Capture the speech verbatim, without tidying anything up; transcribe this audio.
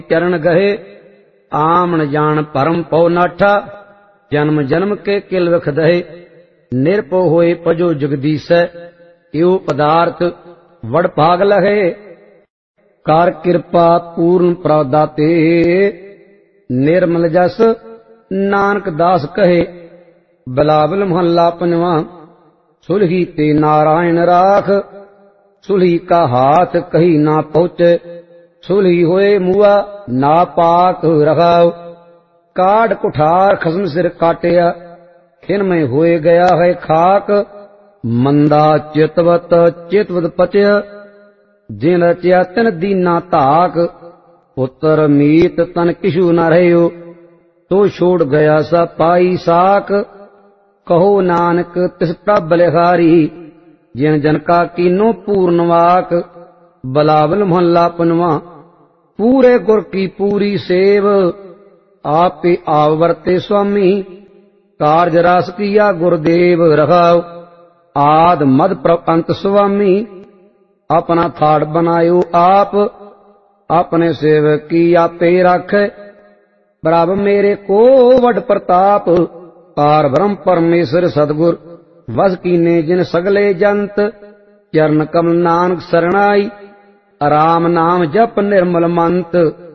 चरण गहे आमन जान परम पौ नाठा जन्म जन्म के किल विख दहे निरपो होए पजो जगदीश यो पदार्थ वड़ भाग लहे कर कृपा पूर्ण प्रदाते निर्मल जस नानक दास कहे बिलावल महला पंजवा सुलही ते नारायण राख सुलही का हाथ कही ना पहुँचे सुलही होए मुआ ना पाक रखाओ काट कुठार खसम सिर काटिया खिन में होए गया है खाक मंदा चितवत चितवत पचय जिन रचिया तिन दीना ताक पुत्र मीत तन किशु न रहो तो छोड़ गया सा पाई साक कहो नानक तिस प्रभ बलिहारी जिन जन का कीनो पूर्ण वाक बलावल महला पंजवा पूरे गुर की पूरी सेव आपे आवरते स्वामी कार्ज रास किया गुरुदेव रखाओ आद मद प्रपंत स्वामी अपना थाड़ बनायो आप अपने सेवक की आपे रखे बराबर मेरे को वड प्रताप पार ब्रह्म परमेश्वर सतगुर वस कीने जिन सगले जंत चरण कमल नानक सरणाई राम नाम जप निर्मल मंत